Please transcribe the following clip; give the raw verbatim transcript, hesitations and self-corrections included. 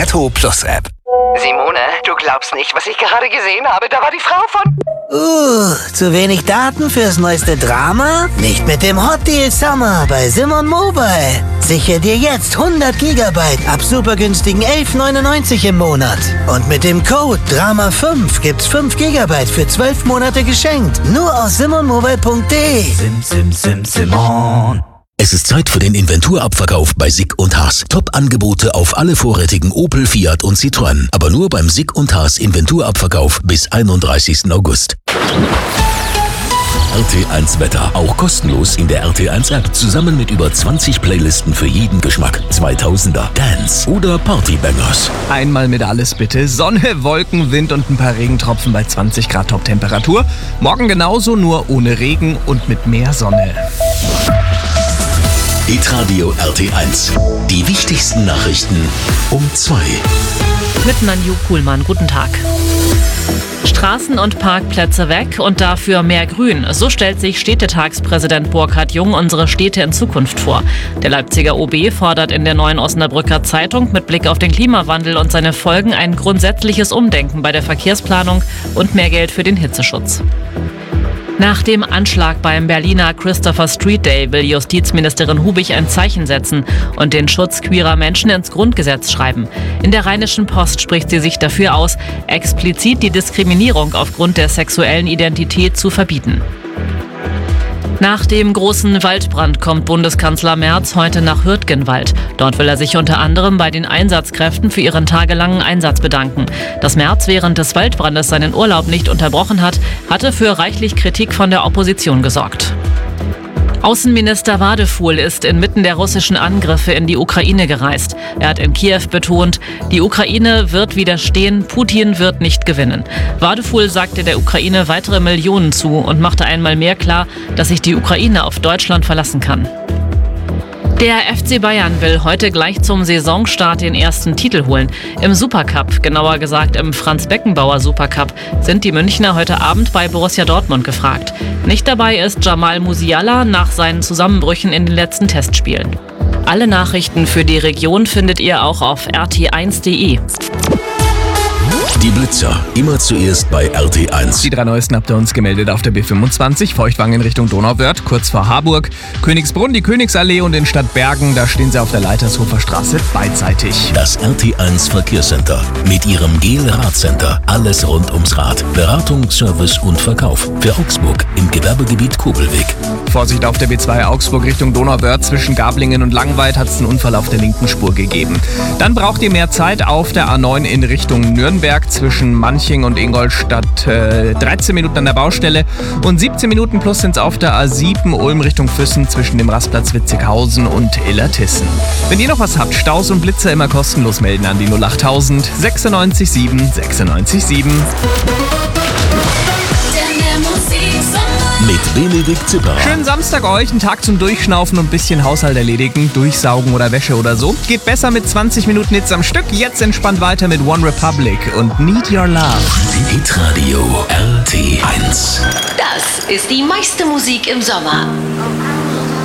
Netto Plus App. Simone, du glaubst nicht, was ich gerade gesehen habe. Da war die Frau von... Uh, zu wenig Daten fürs neueste Drama? Nicht mit dem Hot Deal Summer bei Simon Mobile. Sichere dir jetzt hundert Gigabyte ab super günstigen elf neunundneunzig im Monat. Und mit dem Code Drama fünf gibt's fünf Gigabyte für zwölf Monate geschenkt. Nur aus simonmobile punkt de. Sim, sim, sim, Simon. Es ist Zeit für den Inventurabverkauf bei Sick und Haas. Top-Angebote auf alle vorrätigen Opel, Fiat und Citroën. Aber nur beim Sick und Haas Inventurabverkauf bis einunddreißigsten August. R T eins Wetter. Auch kostenlos in der R T eins App. Zusammen mit über zwanzig Playlisten für jeden Geschmack. zweitausender, Dance oder Partybangers. Einmal mit alles bitte. Sonne, Wolken, Wind und ein paar Regentropfen bei zwanzig Grad Top-Temperatur. Morgen genauso, nur ohne Regen und mit mehr Sonne. Hitradio R T eins. Die wichtigsten Nachrichten um zwei. Mit Nanju Kuhlmann. Guten Tag. Straßen und Parkplätze weg und dafür mehr Grün. So stellt sich Städtetagspräsident Burkhard Jung unsere Städte in Zukunft vor. Der Leipziger O B fordert in der Neuen Osnabrücker Zeitung mit Blick auf den Klimawandel und seine Folgen ein grundsätzliches Umdenken bei der Verkehrsplanung und mehr Geld für den Hitzeschutz. Nach dem Anschlag beim Berliner Christopher Street Day will Justizministerin Hubich ein Zeichen setzen und den Schutz queerer Menschen ins Grundgesetz schreiben. In der Rheinischen Post spricht sie sich dafür aus, explizit die Diskriminierung aufgrund der sexuellen Identität zu verbieten. Nach dem großen Waldbrand kommt Bundeskanzler Merz heute nach Hürtgenwald. Dort will er sich unter anderem bei den Einsatzkräften für ihren tagelangen Einsatz bedanken. Dass Merz während des Waldbrandes seinen Urlaub nicht unterbrochen hat, hatte für reichlich Kritik von der Opposition gesorgt. Außenminister Wadefuhl ist inmitten der russischen Angriffe in die Ukraine gereist. Er hat in Kiew betont, die Ukraine wird widerstehen, Putin wird nicht gewinnen. Wadefuhl sagte der Ukraine weitere Millionen zu und machte einmal mehr klar, dass sich die Ukraine auf Deutschland verlassen kann. Der F C Bayern will heute gleich zum Saisonstart den ersten Titel holen. Im Supercup, genauer gesagt im Franz-Beckenbauer Supercup, sind die Münchner heute Abend bei Borussia Dortmund gefragt. Nicht dabei ist Jamal Musiala nach seinen Zusammenbrüchen in den letzten Testspielen. Alle Nachrichten für die Region findet ihr auch auf r t eins punkt de. Die Blitzer, immer zuerst bei R T eins. Die drei neuesten habt ihr uns gemeldet auf der B fünfundzwanzig, Feuchtwangen in Richtung Donauwörth, kurz vor Harburg, Königsbrunn, die Königsallee und in Stadtbergen, da stehen sie auf der Leitershofer Straße beidseitig. Das R T eins Verkehrscenter mit ihrem Gel-Radcenter. Alles rund ums Rad. Beratung, Service und Verkauf. Für Augsburg im Gewerbegebiet Kobelweg. Vorsicht auf der B zwei Augsburg Richtung Donauwörth, zwischen Gablingen und Langweid hat es einen Unfall auf der linken Spur gegeben. Dann braucht ihr mehr Zeit auf der A neun in Richtung Nürnberg, zwischen Manching und Ingolstadt, äh, dreizehn Minuten an der Baustelle und siebzehn Minuten plus sind es auf der A sieben Ulm Richtung Füssen zwischen dem Rastplatz Witzighausen und Illertissen. Wenn ihr noch was habt, Staus und Blitzer immer kostenlos melden an die null achttausend sechsundneunzig sieben sechsundneunzig sieben. Mit Benedikt Zipper. Schönen Samstag euch, einen Tag zum Durchschnaufen und ein bisschen Haushalt erledigen, durchsaugen oder Wäsche oder so. Geht besser mit zwanzig Minuten Hits am Stück. Jetzt entspannt weiter mit One Republic und Need Your Love. Hitradio R T eins. Das ist die meiste Musik im Sommer.